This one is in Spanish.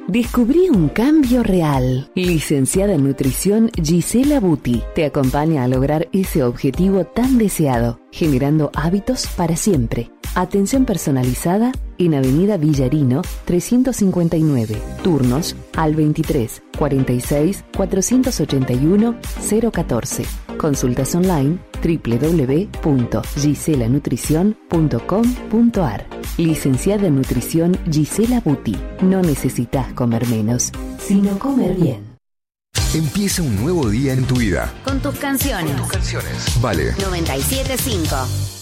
Descubrí un cambio real. Licenciada en Nutrición Gisela Buti te acompaña a lograr ese objetivo tan deseado, generando hábitos para siempre. Atención personalizada en Avenida Villarino 359. Turnos al 23 46 481 014. Consultas online www.giselanutricion.com.ar. Licenciada en Nutrición Gisela Buti. No necesitas comer menos, sino comer bien. Empieza un nuevo día en tu vida. Con tus canciones. Vale. 97.5.